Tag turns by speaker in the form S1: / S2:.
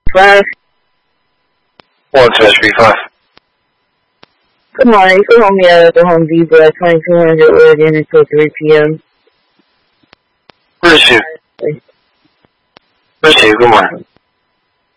S1: 5.
S2: 1 to SB5.
S1: Good morning. You can hold me out at the Home Depot at 2200 Oregon until 3 p.m.
S2: Receive. Good morning.